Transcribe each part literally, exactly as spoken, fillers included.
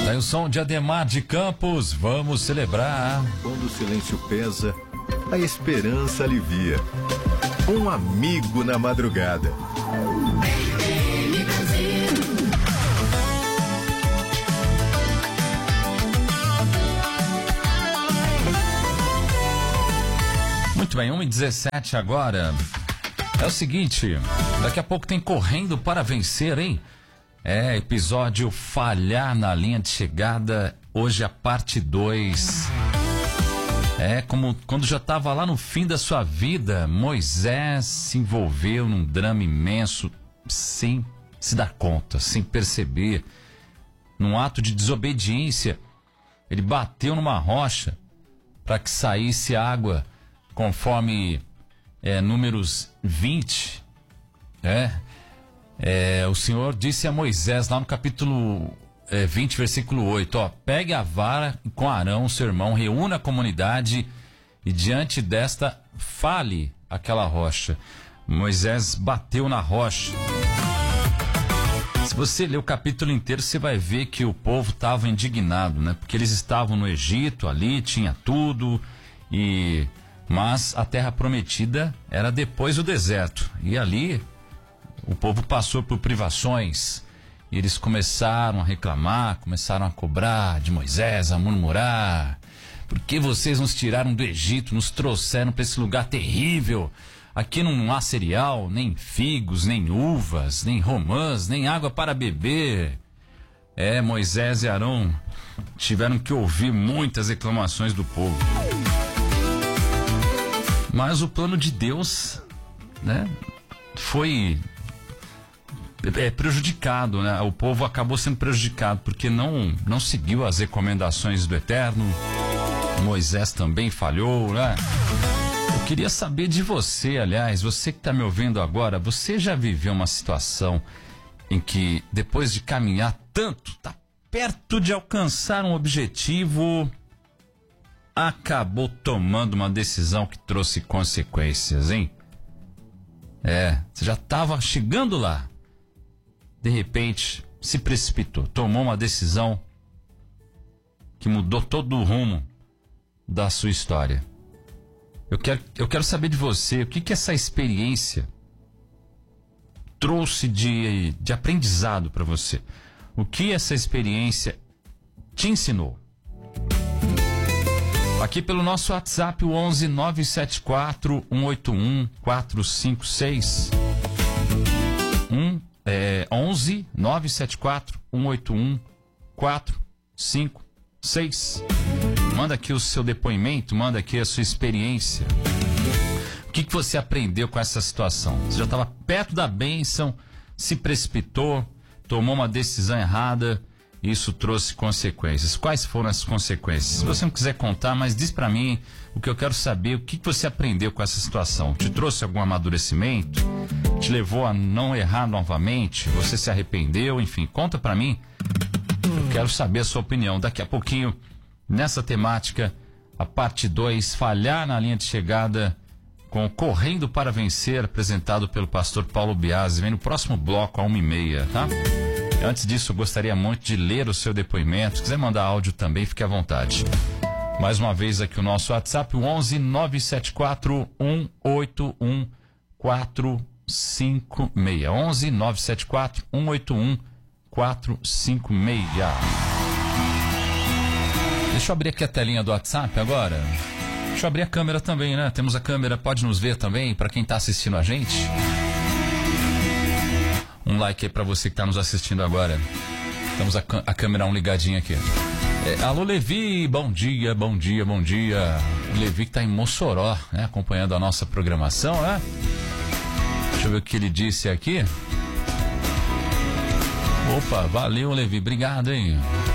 Aí o som de Ademar de Campos, vamos celebrar. Quando o silêncio pesa, a esperança alivia. Um amigo na madrugada. Muito bem, uma e dezessete agora. É o seguinte, daqui a pouco tem Correndo para Vencer, hein? É, episódio Falhar na Linha de Chegada, hoje a parte dois. É, como quando já estava lá no fim da sua vida, Moisés se envolveu num drama imenso, sem se dar conta, sem perceber. Num ato de desobediência, ele bateu numa rocha para que saísse água, conforme é, Números vinte, é, é, o Senhor disse a Moisés, lá no capítulo é, vinte, versículo oito, ó, pegue a vara com Arão, seu irmão, reúna a comunidade e diante desta fale aquela rocha. Moisés bateu na rocha. Se você ler o capítulo inteiro, você vai ver que o povo estava indignado, né? Porque eles estavam no Egito, ali tinha tudo, e... mas a terra prometida era depois do deserto. E ali o povo passou por privações. E eles começaram a reclamar, começaram a cobrar de Moisés, a murmurar. Por que vocês nos tiraram do Egito, nos trouxeram para esse lugar terrível? Aqui não há cereal, nem figos, nem uvas, nem romãs, nem água para beber. É, Moisés e Arão tiveram que ouvir muitas reclamações do povo. Mas o plano de Deus, né, foi é, prejudicado, né? O povo acabou sendo prejudicado porque não, não seguiu as recomendações do Eterno. Moisés também falhou, né? Eu queria saber de você, aliás, você que está me ouvindo agora, você já viveu uma situação em que depois de caminhar tanto, tá perto de alcançar um objetivo, acabou tomando uma decisão que trouxe consequências, hein? É, você já estava chegando lá, de repente se precipitou, tomou uma decisão que mudou todo o rumo da sua história. Eu quero, eu quero saber de você, o que que essa experiência trouxe de, de aprendizado para você? O que essa experiência te ensinou? Aqui pelo nosso WhatsApp, o onze nove sete quatro um oito um quatro cinco seis. Um, é, onze nove sete quatro um oito um quatro cinco seis. Manda aqui o seu depoimento, manda aqui a sua experiência. O que, que você aprendeu com essa situação? Você já estava perto da bênção, se precipitou, tomou uma decisão errada. Isso trouxe consequências. Quais foram as consequências? Se você não quiser contar, mas diz pra mim o que eu quero saber, o que você aprendeu com essa situação. Te trouxe algum amadurecimento? Te levou a não errar novamente? Você se arrependeu? Enfim, conta pra mim. Eu quero saber a sua opinião. Daqui a pouquinho, nessa temática, a parte dois, Falhar na Linha de Chegada, com Correndo para Vencer, apresentado pelo pastor Paulo Biasi. Vem no próximo bloco, a uma e meia, tá? Antes disso, eu gostaria muito de ler o seu depoimento. Se quiser mandar áudio também, fique à vontade. Mais uma vez aqui o nosso WhatsApp, o onze nove sete quatro um oito um quatro cinco seis. onze nove sete quatro um oito um quatro cinco seis. Deixa eu abrir aqui a telinha do WhatsApp agora. Deixa eu abrir a câmera também, né? Temos a câmera, pode nos ver também, para quem está assistindo a gente. Um like aí pra você que tá nos assistindo agora. Temos a, a câmera um ligadinha aqui. É, alô, Levi, bom dia, bom dia, bom dia. O Levi que tá em Mossoró, né? Acompanhando a nossa programação, né? Deixa eu ver o que ele disse aqui. Opa, valeu, Levi, obrigado, hein?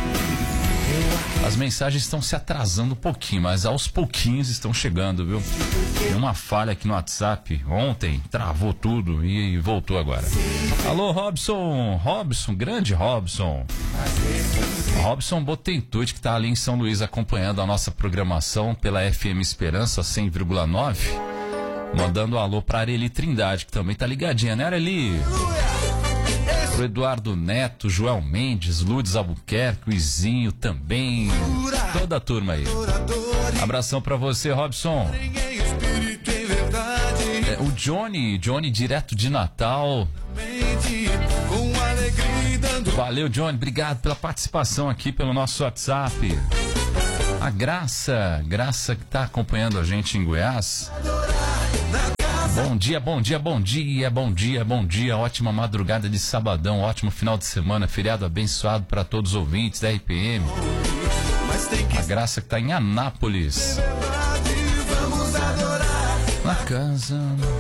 As mensagens estão se atrasando um pouquinho, mas aos pouquinhos estão chegando, viu? Tem uma falha aqui no WhatsApp. Ontem travou tudo e voltou agora. Alô, Robson, Robson, grande Robson. Robson Botentude, que está ali em São Luís acompanhando a nossa programação pela F M Esperança cem vírgula nove. Mandando um alô para Areli Trindade, que também tá ligadinha, né, Areli? Pro Eduardo Neto, Joel Mendes, Lourdes Albuquerque, o Izinho também. Toda a turma aí. Abração pra você, Robson. É, o Johnny, Johnny direto de Natal. Valeu, Johnny. Obrigado pela participação aqui pelo nosso WhatsApp. A Graça, Graça que tá acompanhando a gente em Goiás. Bom dia, bom dia, bom dia, bom dia, bom dia. Ótima madrugada de sabadão, ótimo final de semana, feriado abençoado para todos os ouvintes da R P M. A Graça que tá em Anápolis. Na casa.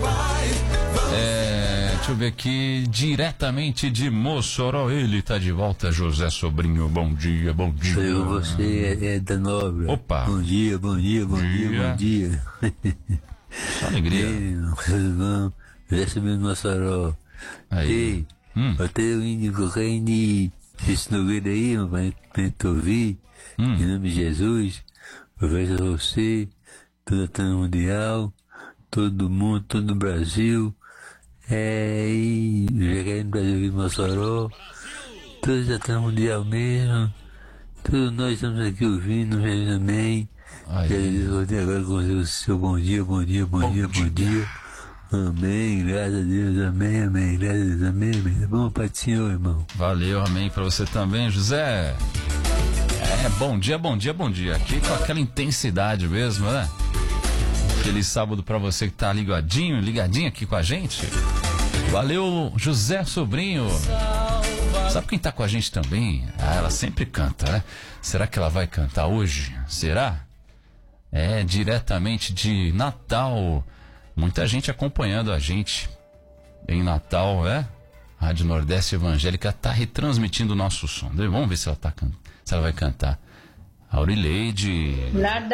É, deixa eu ver aqui, diretamente de Mossoró, ele tá de volta, José Sobrinho. Bom dia, bom dia. Sou eu, você é da Nobre. Opa. Bom dia, bom dia, bom dia, dia bom dia. Só alegria. Já subiu no Mossoró. Ei, hum. até o índio correndo e esse Nogueira aí, para te ouvir, hum. em nome de Jesus, professor você, toda a Trans Mundial, todo mundo, todo o Brasil, é, e chegar no Brasil de Mossoró, todos a Trans Mundial mesmo, todos nós estamos aqui ouvindo, amém. Até agora com o seu bom dia, bom dia, bom, bom dia, dia, bom dia. Amém, graças a Deus, amém, amém, graças a Deus, amém, amém. Tá bom, Pai do Senhor, irmão. Valeu, amém pra você também, José. É, bom dia, bom dia, bom dia. Aqui com aquela intensidade mesmo, né? Feliz sábado pra você que tá ligadinho, ligadinho aqui com a gente. Valeu, José Sobrinho. Sabe quem tá com a gente também? Ah, ela sempre canta, né? Será que ela vai cantar hoje? Será? É, diretamente de Natal. Muita gente acompanhando a gente em Natal, né? Rádio Nordeste Evangélica tá retransmitindo o nosso som. Vamos ver se ela, tá can... se ela vai cantar. Aurileide. Nada